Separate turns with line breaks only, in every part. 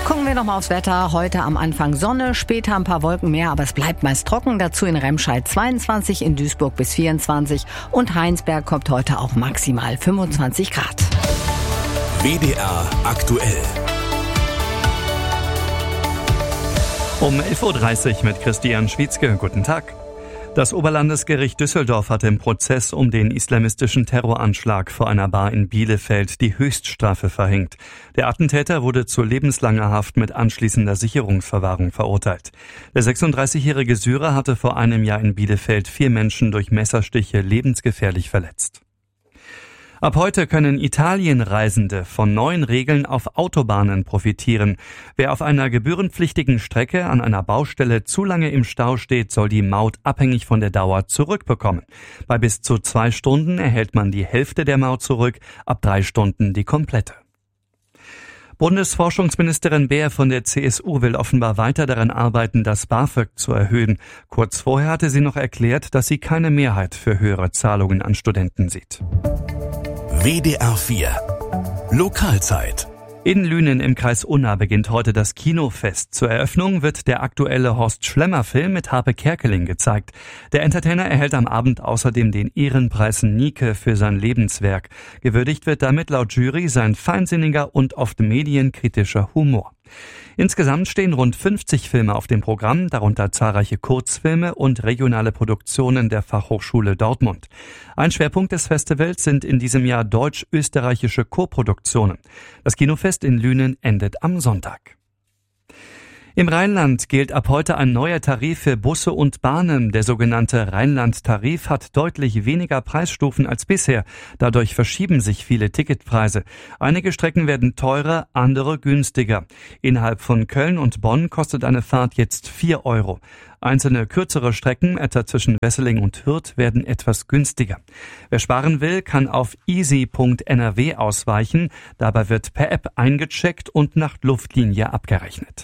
Gucken wir nochmal aufs Wetter. Heute am Anfang Sonne, später ein paar Wolken mehr, aber es bleibt meist trocken. Dazu in Remscheid 22, in Duisburg bis 24 und Heinsberg kommt heute auch maximal 25 Grad.
WDR aktuell.
Um 11.30 Uhr mit Christian Schwietzke. Guten Tag. Das Oberlandesgericht Düsseldorf hat im Prozess um den islamistischen Terroranschlag vor einer Bar in Bielefeld die Höchststrafe verhängt. Der Attentäter wurde zu lebenslanger Haft mit anschließender Sicherungsverwahrung verurteilt. Der 36-jährige Syrer hatte vor einem Jahr in Bielefeld 4 Menschen durch Messerstiche lebensgefährlich verletzt. Ab heute können Italienreisende von neuen Regeln auf Autobahnen profitieren. Wer auf einer gebührenpflichtigen Strecke an einer Baustelle zu lange im Stau steht, soll die Maut abhängig von der Dauer zurückbekommen. Bei bis zu 2 Stunden erhält man die Hälfte der Maut zurück, ab 3 Stunden die komplette. Bundesforschungsministerin Beer von der CSU will offenbar weiter daran arbeiten, das BAföG zu erhöhen. Kurz vorher hatte sie noch erklärt, dass sie keine Mehrheit für höhere Zahlungen an Studenten sieht.
WDR 4 Lokalzeit.
In Lünen im Kreis Unna beginnt heute das Kinofest. Zur Eröffnung wird der aktuelle Horst Schlemmer-Film mit Harpe Kerkeling gezeigt. Der Entertainer erhält am Abend außerdem den Ehrenpreis Nike für sein Lebenswerk. Gewürdigt wird damit laut Jury sein feinsinniger und oft medienkritischer Humor. Insgesamt stehen rund 50 Filme auf dem Programm, darunter zahlreiche Kurzfilme und regionale Produktionen der Fachhochschule Dortmund. Ein Schwerpunkt des Festivals sind in diesem Jahr deutsch-österreichische Koproduktionen. Das Kinofest in Lünen endet am Sonntag. Im Rheinland gilt ab heute ein neuer Tarif für Busse und Bahnen. Der sogenannte Rheinland-Tarif hat deutlich weniger Preisstufen als bisher. Dadurch verschieben sich viele Ticketpreise. Einige Strecken werden teurer, andere günstiger. Innerhalb von Köln und Bonn kostet eine Fahrt jetzt 4 €. Einzelne kürzere Strecken, etwa zwischen Wesseling und Hürth, werden etwas günstiger. Wer sparen will, kann auf easy.nrw ausweichen. Dabei wird per App eingecheckt und nach Luftlinie abgerechnet.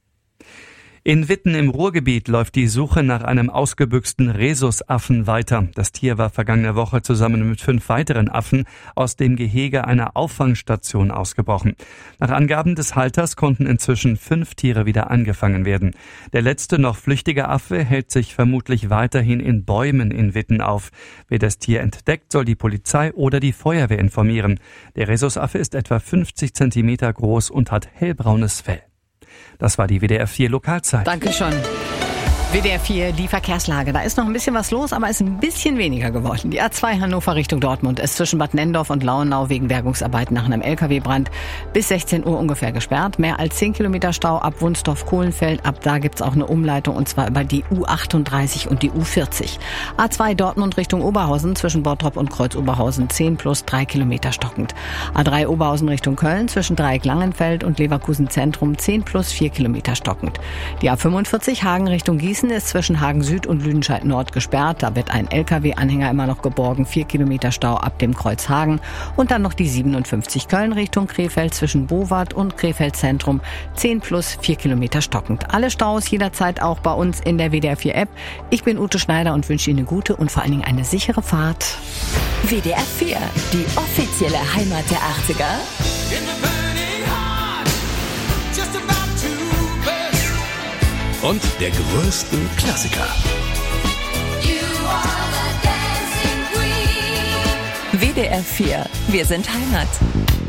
In Witten im Ruhrgebiet läuft die Suche nach einem ausgebüxten Rhesusaffen weiter. Das Tier war vergangene Woche zusammen mit 5 weiteren Affen aus dem Gehege einer Auffangstation ausgebrochen. Nach Angaben des Halters konnten inzwischen 5 Tiere wieder angefangen werden. Der letzte noch flüchtige Affe hält sich vermutlich weiterhin in Bäumen in Witten auf. Wer das Tier entdeckt, soll die Polizei oder die Feuerwehr informieren. Der Rhesusaffe ist etwa 50 Zentimeter groß und hat hellbraunes Fell. Das war die WDR 4 Lokalzeit.
Dankeschön. WDR 4, die Verkehrslage. Da ist noch ein bisschen was los, aber ist ein bisschen weniger geworden. Die A2 Hannover Richtung Dortmund ist zwischen Bad Nendorf und Lauenau wegen Bergungsarbeiten nach einem LKW-Brand bis 16 Uhr ungefähr gesperrt. Mehr als 10 Kilometer Stau ab Wunsdorf-Kohlenfeld. Ab da gibt's auch eine Umleitung und zwar über die U38 und die U40. A2 Dortmund Richtung Oberhausen zwischen Bottrop und Kreuz-Oberhausen 10 plus 3 Kilometer stockend. A3 Oberhausen Richtung Köln zwischen Dreieck-Langenfeld und Leverkusen Zentrum 10 plus 4 Kilometer stockend. Die A45 Hagen Richtung Gießen ist zwischen Hagen Süd und Lüdenscheid Nord gesperrt. Da wird ein LKW-Anhänger immer noch geborgen. 4 Kilometer Stau ab dem Kreuz Hagen. Und dann noch die 57 Köln Richtung Krefeld zwischen Bowart und Krefeld Zentrum. 10 plus 4 Kilometer stockend. Alle Staus jederzeit auch bei uns in der WDR 4 App. Ich bin Ute Schneider und wünsche Ihnen eine gute und vor allen Dingen eine sichere Fahrt.
WDR 4, die offizielle Heimat der 80er.
Und der größten Klassiker.
WDR 4, wir sind Heimat.